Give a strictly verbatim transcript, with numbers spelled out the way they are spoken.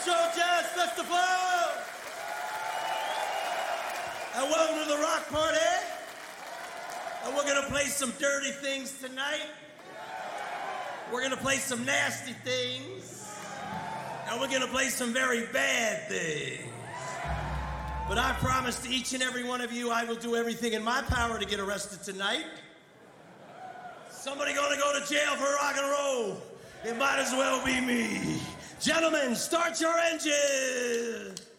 Metro Jazz Festival! And welcome to the rock party. And we're gonna play some dirty things tonight. We're gonna play some nasty things. And we're gonna play some very bad things. But I promise to each and every one of you, I will do everything in my power to get arrested tonight. Somebody gonna go to jail for rock and roll. It might as well be me. Gentlemen, start your engine.